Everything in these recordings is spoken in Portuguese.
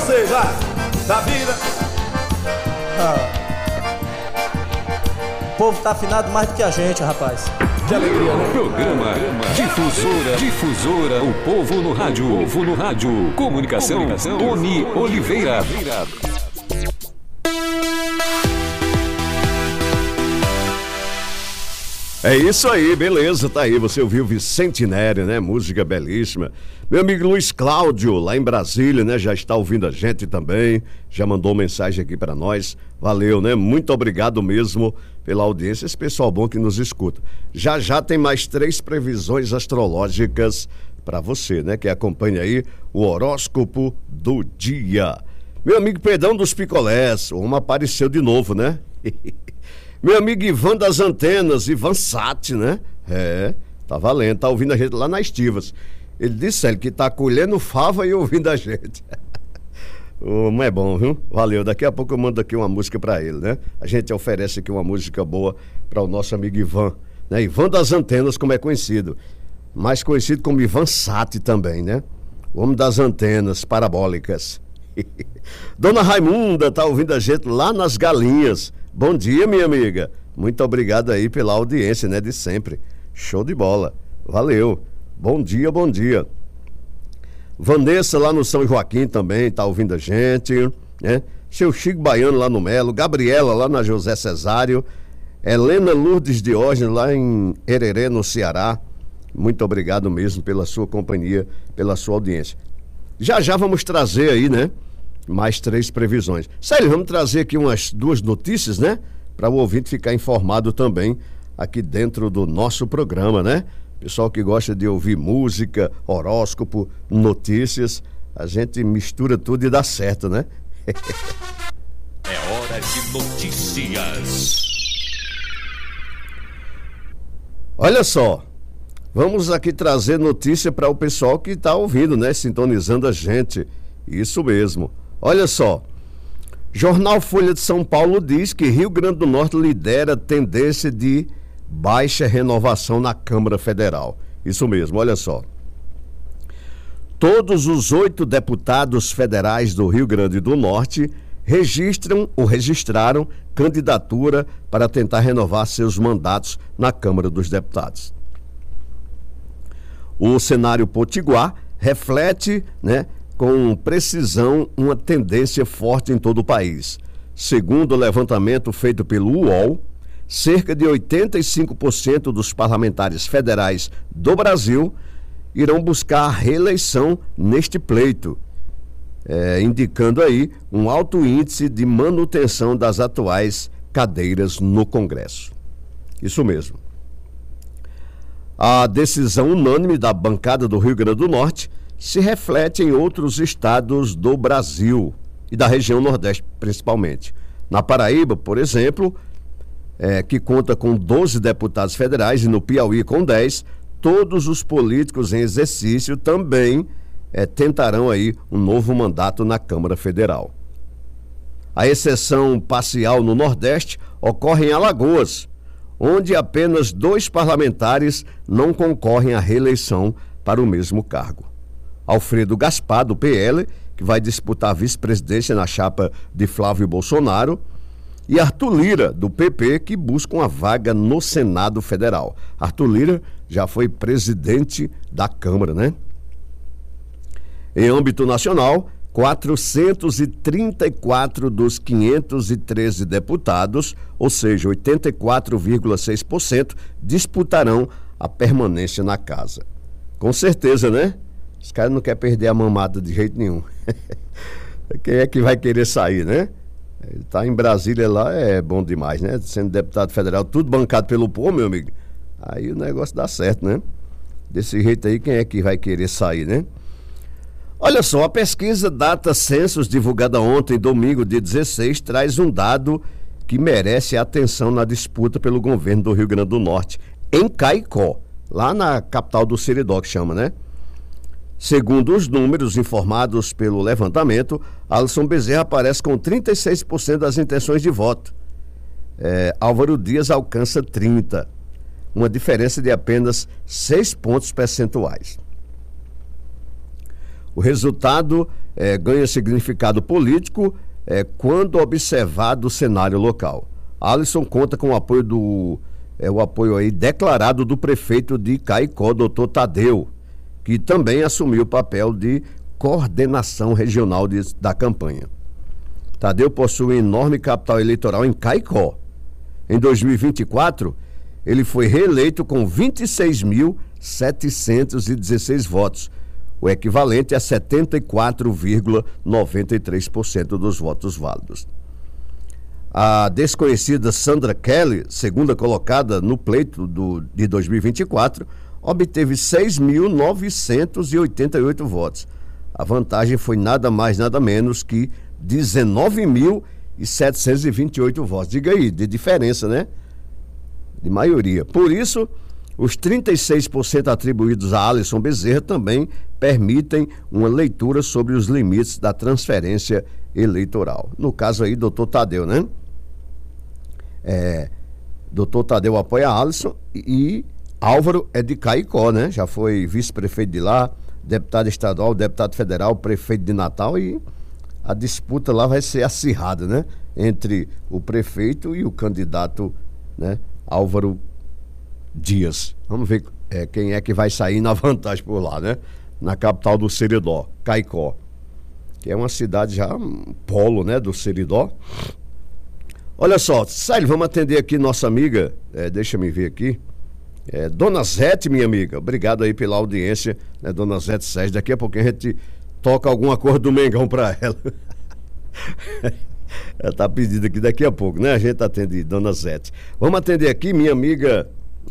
vocês, vai. Da vida. O povo tá afinado mais do que a gente, rapaz. Que alegria, né? Programa Difusora, o povo no rádio. Comunicação, Tony Oliveira. É isso aí, beleza, tá aí, você ouviu Vicente Neri, né, música belíssima. Meu amigo Luiz Cláudio, lá em Brasília, né, já está ouvindo a gente também, já mandou mensagem aqui para nós, valeu, né, muito obrigado mesmo pela audiência, esse pessoal bom que nos escuta. Já tem mais 3 previsões astrológicas para você, né, que acompanha aí o horóscopo do dia. Meu amigo Pedrão dos Picolés, o homem apareceu de novo, né? Meu amigo Ivan das Antenas, Ivan Sati, né? Tá valendo, tá ouvindo a gente lá nas Estivas. Ele disse que tá colhendo fava e ouvindo a gente. Mas é bom, viu? Valeu, daqui a pouco eu mando aqui uma música pra ele, né? A gente oferece aqui uma música boa para o nosso amigo Ivan, né? Ivan das Antenas, como é conhecido. Mais conhecido como Ivan Sati também, né? O homem das antenas parabólicas. Dona Raimunda tá ouvindo a gente lá nas Galinhas. Bom dia, minha amiga. Muito obrigado aí pela audiência, né, de sempre. Show de bola. Valeu. Bom dia, bom dia. Vanessa lá no São Joaquim também tá ouvindo a gente, né? Seu Chico Baiano lá no Melo, Gabriela lá na José Cesário, Helena Lourdes Diógenes lá em Hererê, no Ceará. Muito obrigado mesmo pela sua companhia, pela sua audiência. Já vamos trazer aí, né, mais 3 previsões. Sério, vamos trazer aqui umas 2 notícias, né? Para o ouvinte ficar informado também aqui dentro do nosso programa, né? Pessoal que gosta de ouvir música, horóscopo, notícias, a gente mistura tudo e dá certo, né? É hora de notícias. Olha só, vamos aqui trazer notícia para o pessoal que está ouvindo, né? Sintonizando a gente. Isso mesmo. Olha só, Jornal Folha de São Paulo diz que Rio Grande do Norte lidera tendência de baixa renovação na Câmara Federal. Isso mesmo, olha só. Todos os 8 deputados federais do Rio Grande do Norte registraram candidatura para tentar renovar seus mandatos na Câmara dos Deputados. O cenário potiguar reflete, né, com precisão uma tendência forte em todo o país. Segundo o levantamento feito pelo UOL, cerca de 85% dos parlamentares federais do Brasil irão buscar a reeleição neste pleito, indicando aí um alto índice de manutenção das atuais cadeiras no Congresso. Isso mesmo. A decisão unânime da bancada do Rio Grande do Norte se reflete em outros estados do Brasil e da região Nordeste, principalmente. Na Paraíba, por exemplo, que conta com 12 deputados federais, e no Piauí com 10, todos os políticos em exercício também tentarão aí um novo mandato na Câmara Federal. A exceção parcial no Nordeste ocorre em Alagoas, onde apenas 2 parlamentares não concorrem à reeleição para o mesmo cargo. Alfredo Gaspar, do PL, que vai disputar a vice-presidência na chapa de Flávio Bolsonaro, e Arthur Lira, do PP, que busca uma vaga no Senado Federal. Arthur Lira já foi presidente da Câmara, né? Em âmbito nacional, 434 dos 513 deputados, ou seja, 84,6%, disputarão a permanência na casa. Com certeza, né? Os caras não querem perder a mamada de jeito nenhum. Quem é que vai querer sair, né? Ele tá em Brasília lá, é bom demais, né? Sendo deputado federal, tudo bancado pelo povo, meu amigo. Aí o negócio dá certo, né? Desse jeito aí, quem é que vai querer sair, né? Olha só, a pesquisa Data Census, divulgada ontem, domingo, dia 16, traz um dado que merece atenção na disputa pelo governo do Rio Grande do Norte, em Caicó, lá na capital do Seridó, que chama, né? Segundo os números informados pelo levantamento, Alisson Bezerra aparece com 36% das intenções de voto. Álvaro Dias alcança 30%, uma diferença de apenas 6 pontos percentuais. O resultado ganha significado político quando observado o cenário local. Alisson conta com o apoio o apoio aí declarado do prefeito de Caicó, doutor Tadeu, que também assumiu o papel de coordenação regional da campanha. Tadeu possui enorme capital eleitoral em Caicó. Em 2024, ele foi reeleito com 26.716 votos, o equivalente a 74,93% dos votos válidos. A desconhecida Sandra Kelly, segunda colocada no pleito de 2024, obteve 6.988 votos. A vantagem foi nada mais, nada menos que 19.728 votos. Diga aí, de diferença, né? De maioria. Por isso, os 36% atribuídos a Alisson Bezerra também permitem uma leitura sobre os limites da transferência eleitoral. No caso aí, doutor Tadeu, né? Doutor Tadeu apoia Alisson e Álvaro é de Caicó, né? Já foi vice-prefeito de lá, deputado estadual, deputado federal, prefeito de Natal, e a disputa lá vai ser acirrada, né? Entre o prefeito e o candidato, né? Álvaro Dias. Vamos ver quem é que vai sair na vantagem por lá, né? Na capital do Seridó, Caicó, que é uma cidade já um polo, né? Do Seridó. Olha só, Célio, vamos atender aqui nossa amiga, deixa me ver aqui, Dona Zete, minha amiga, obrigado aí pela audiência, né, Dona Zete Sérgio, daqui a pouquinho a gente toca alguma coisa do Mengão pra ela. Ela tá pedindo aqui daqui a pouco, né, a gente atende Dona Zete. Vamos atender aqui minha amiga,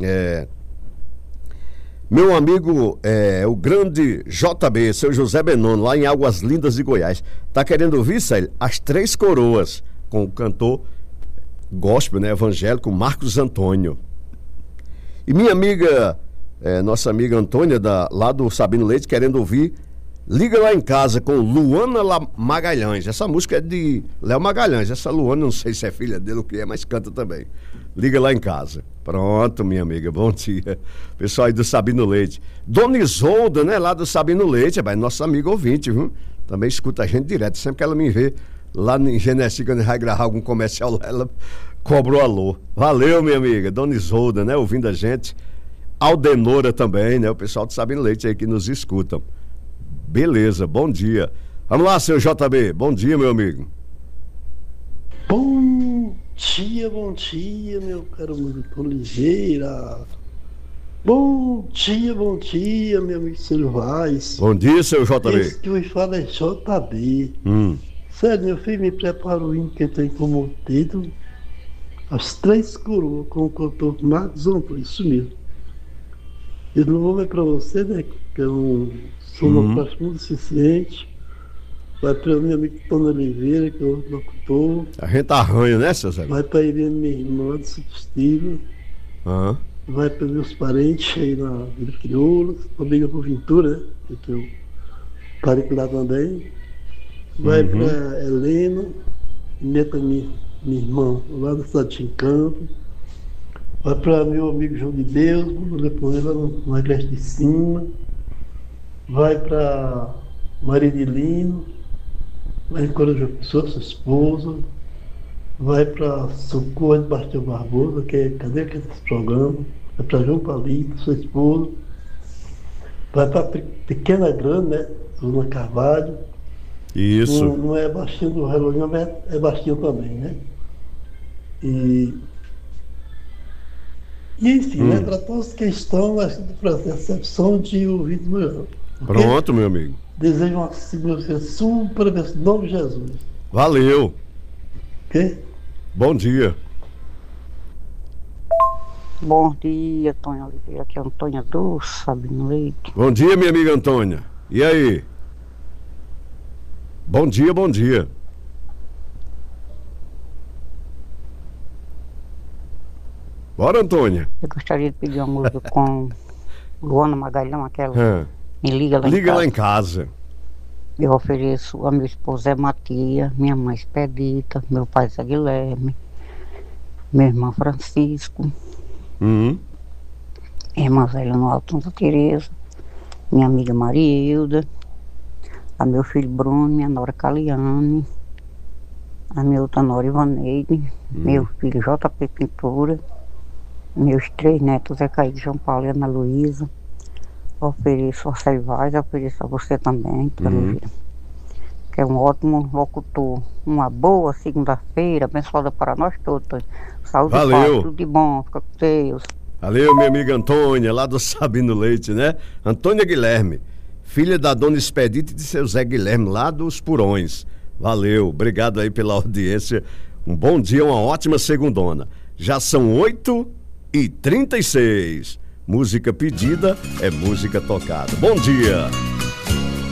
meu amigo, o grande JB, seu José Benono, lá em Águas Lindas de Goiás, tá querendo ouvir, Célio, As Três Coroas, com o cantor gospel, né, evangélico Marcos Antônio. E minha amiga, nossa amiga Antônia, lá do Sabino Leite, querendo ouvir Liga Lá em Casa, com Luana Magalhães. Essa música é de Léo Magalhães. Essa Luana, não sei se é filha dele ou o que é, mas canta também. Liga Lá em Casa. Pronto, minha amiga, bom dia. Pessoal aí do Sabino Leite. Dona Isolda, né, lá do Sabino Leite, nossa amiga ouvinte, viu? Também escuta a gente direto, sempre que ela me vê lá em Genesi, quando vai gravar algum comercial lá, ela cobra o alô. Valeu, minha amiga, Dona Isolda, né, ouvindo a gente. Aldenora também, né, o pessoal do Sabino Leite aí que nos escutam. Beleza, bom dia. Vamos lá, seu JB, bom dia, meu amigo. Bom dia, meu caro Milton Oliveira. Bom dia, meu amigo Célio Vaz. Bom dia, seu JB. Esse que eu falo é JB. Sério, meu filho, me prepara o hino que tem como título As Três Coroas, com o cantor Marcos Antônio, isso mesmo. Eu não vou ver pra você, né, que eu não sou uma parte muito suficiente. Vai para o meu amigo Tony Oliveira, que é o locutor. A gente arranha, né, seu Zé? Vai para Irene, minha irmã, do Substível. Vai para meus parentes aí na Vila Crioulo. Amiga por Ventura, né? Que eu parei lá também. Vai para Helena, neta minha irmã, lá da cidade de Encanto. Vai para meu amigo João de Deus, vou depois lá na igreja de cima. Vai para Maria de Lino, vai para João Pessoa, sua esposa. Vai para Socorro de Bastião Barbosa, que é cadê que é esse programa? Vai para João Palito, sua esposa. Vai para Pequena Grande, né? Zona Carvalho. Isso. Não é Baixinho do Relógio, mas é Baixinho também, né? E enfim, né? Para todos que estão no processo de ouvido melhor. Pronto, meu amigo. Desejo uma segunda-feira super, em nome de Jesus. Valeu. Ok? Bom dia. Bom dia, Antônia Oliveira. Aqui é a Antônia do Sabino Leite. Bom dia, minha amiga Antônia. E aí? Bom dia, bom dia. Bora, Antônia. Eu gostaria de pedir uma música com Luana Magalhães, aquela. Me liga lá Liga em casa. lá em casa. Eu ofereço a meu esposo Zé Matias, minha mãe Expedita, meu pai Zé Guilherme, meu irmão Francisco, minha irmã Zélia no Alto Santa Teresa, minha amiga Mariilda, a meu filho Bruno, minha nora Caliane, a minha outra nora Ivaneide, meu filho JP Pintura, meus 3 netos, Zé Caíde, João Paulo e Ana Luísa. Ofereço a Ceivais, ofereço a você também, que é um ótimo locutor. Uma boa segunda-feira, abençoada para nós todos. Saúde e paz, tudo de bom, fica com Deus. Valeu, minha amiga Antônia, lá do Sabino Leite, né? Antônia Guilherme, filha da dona Expedita e de seu Zé Guilherme, lá dos Purões. Valeu, obrigado aí pela audiência. Um bom dia, uma ótima segundona. Já são 8h36. Música pedida é música tocada. Bom dia!